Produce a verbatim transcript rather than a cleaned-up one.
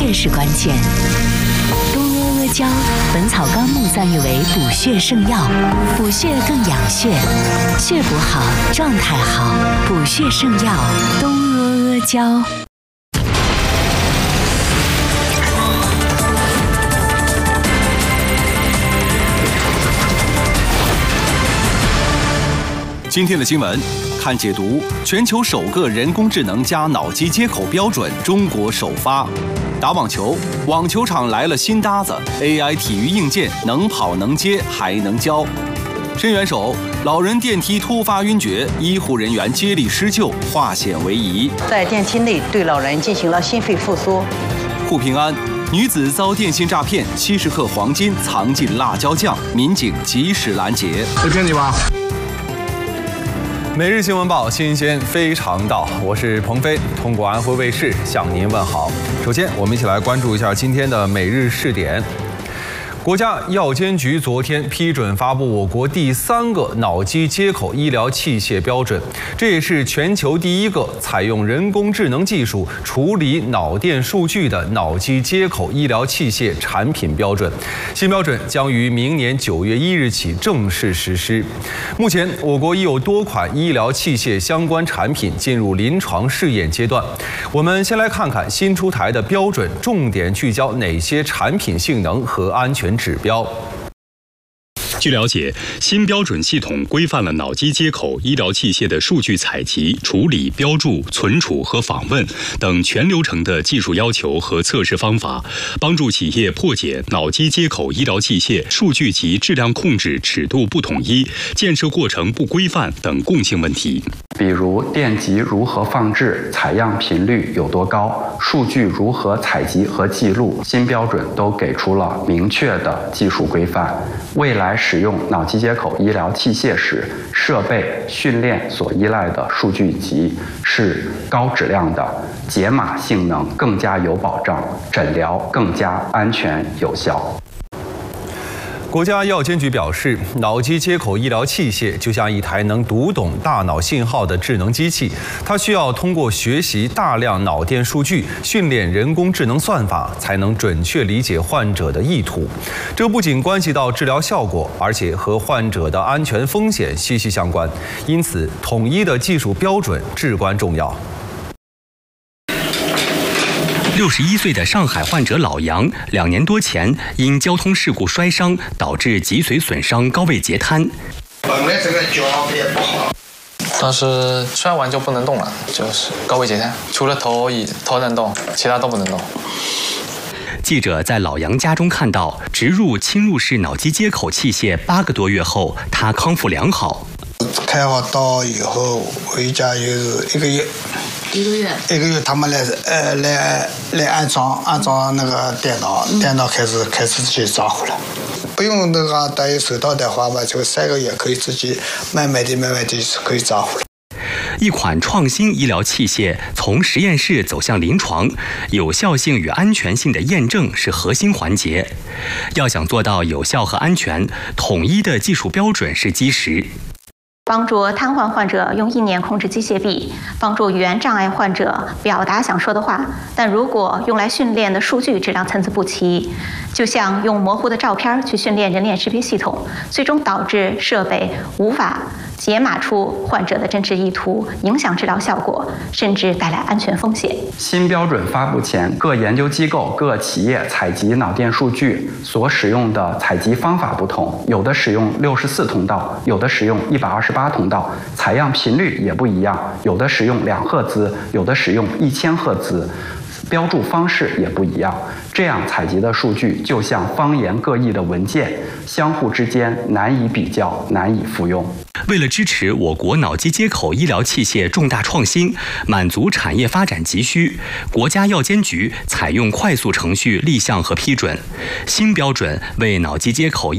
血是关键。东阿阿胶，《本草纲目》赞誉为补血圣药，补血更养血，血补好，状态好，补血圣药东阿阿胶。 今天的新闻，看解读：全球首个人工智能加脑机接口标准，中国首发。打网球，网球场来了新搭子 ，A I 体育硬件能跑能接还能教。伸援手，老人电梯突发晕厥，医护人员接力施救，化险为夷。 在电梯内对老人进行了心肺复苏。 护平安，女子遭电信诈骗，七十克黄金藏进辣椒酱，民警及时拦截。 没骗你吧？ 每日新闻报，新鲜非常到，我是鹏飞，通过安徽卫视向您问好。首先，我们一起来关注一下今天的每日试点。国家药监局昨天批准发布我国第三个脑机接口医疗器械标准，这也是全球第一个采用人工智能技术处理脑电数据的脑机接口医疗器械产品标准。新标准将于明年九月一日起正式实施。目前，我国已有多款医疗器械相关产品进入临床试验阶段。我们先来看看新出台的标准重点聚焦哪些产品性能和安全指标。 据了解，新标准系统规范了脑机接口医疗器械的数据采集、处理、标注、存储和访问等全流程的技术要求和测试方法，帮助企业破解脑机接口医疗器械数据及质量控制尺度不统一、建设过程不规范等共性问题。 比如电极如何放置、采样频率有多高、数据如何采集和记录，新标准都给出了明确的技术规范。未来使用脑机接口医疗器械时，设备训练所依赖的数据集是高质量的，解码性能更加有保障，诊疗更加安全有效。 国家药监局表示，脑机接口医疗器械就像一台能读懂大脑信号的智能机器，它需要通过学习大量脑电数据，训练人工智能算法，才能准确理解患者的意图。这不仅关系到治疗效果，而且和患者的安全风险息息相关。因此，统一的技术标准至关重要。 六十一岁的上海患者老杨，两年多前因交通事故摔伤，导致脊髓损伤、高位截瘫。 本来这个脚也不好， 但是摔完就不能动了，就是高位截瘫，除了头椅头能动，其他都不能动。 记者在老杨家中看到，植入侵入式脑机接口器械八个多月后，他康复良好。 开好刀以后回家又是一个月。 一个月， 一个月，他们来呃来来安装安装那个电脑，嗯、电脑开始开始去照护了，不用那个戴手套的话吧，就三个月可以自己慢慢的慢慢的可以照护了。 一款创新医疗器械从实验室走向临床，有效性与安全性的验证是核心环节。要想做到有效和安全，统一的技术标准是基石。 帮助瘫痪患者用意念控制机械臂，帮助语言障碍患者表达想说的话。但如果用来训练的数据质量参差不齐，就像用模糊的照片去训练人脸识别系统，最终导致设备无法解码出患者的真实意图，影响治疗效果，甚至带来安全风险。 新标准发布前，各研究机构、各企业采集脑电数据所使用的采集方法不同，有的使用六十四通道，有的使用一百二十八通道，采样频率也不一样，有的使用两赫兹，有的使用一千赫兹。标注方式也不一样，这样采集的数据就像方言各异的文件，相互之间难以比较，难以复用。 为了支持我国脑机接口医疗器械重大创新，满足产业发展急需，国家药监局采用快速程序立项和批准新标准，为脑机接口